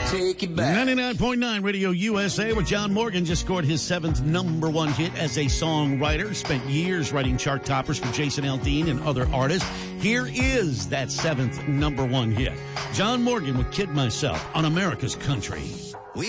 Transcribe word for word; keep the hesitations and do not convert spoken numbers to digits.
take you back. ninety-nine point nine Radio U S A, where John Morgan just scored his seventh number one hit as a songwriter. Spent years writing chart toppers for Jason Aldean and other artists. Here is that seventh number one hit. John Morgan with Kid Myself on America's Country.